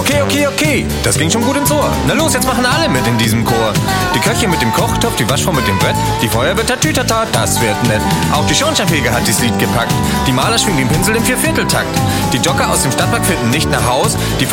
Okay, das ging schon gut ins Ohr. Na los, jetzt machen alle mit in diesem Chor. Die Köche mit dem Kochtopf, die Waschfrau mit dem Brett, die Feuerwehr tatütata, das wird nett. Auch die Schornsteinfeger hat dieses Lied gepackt. Die Maler schwingen den Pinsel im Viervierteltakt. Die Jogger aus dem Stadtpark finden nicht nach Haus. Die